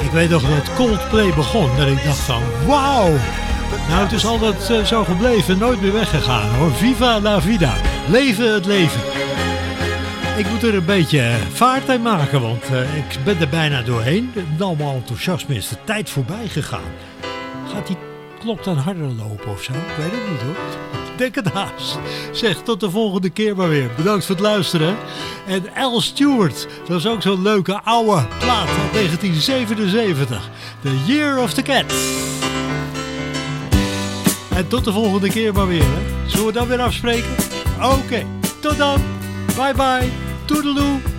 Ik weet nog dat Coldplay begon. Dat ik dacht van wauw. Nou, het is altijd zo gebleven. Nooit meer weggegaan hoor. Viva la vida. Leven het leven. Ik moet er een beetje vaart in maken. Want ik ben er bijna doorheen. Allemaal enthousiasme is de tijd voorbij gegaan. Gaat die klok dan harder lopen of zo? Ik weet het niet hoor. Denk het haast. Zeg, tot de volgende keer maar weer. Bedankt voor het luisteren. En Al Stewart, dat is ook zo'n leuke oude plaat uit 1977. The Year of the Cat. En tot de volgende keer maar weer. Hè? Zullen we dan weer afspreken? Oké, tot dan. Bye bye. Toedeloe.